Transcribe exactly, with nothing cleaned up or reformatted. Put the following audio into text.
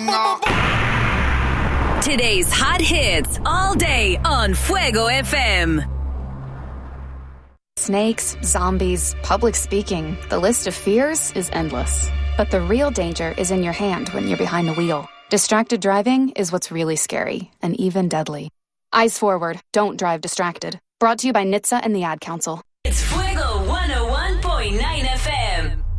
Today's hot hits all day on Fuego F M. Snakes, zombies, public speaking. The list of fears is endless. But the real danger is in your hand when you're behind the wheel. Distracted driving is what's really scary and even deadly. Eyes forward. Don't drive distracted. Brought to you by N H T S A and the Ad Council.